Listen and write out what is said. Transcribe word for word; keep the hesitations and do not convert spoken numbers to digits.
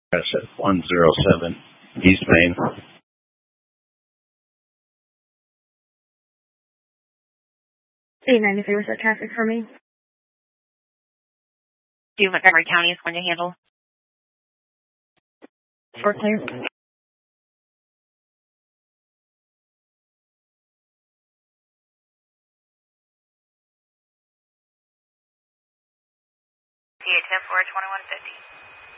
That's at one oh seven East Main. eight ninety-three, was that traffic for me? Do Montgomery County is going to handle. For clear. C H F four twenty-one fifty.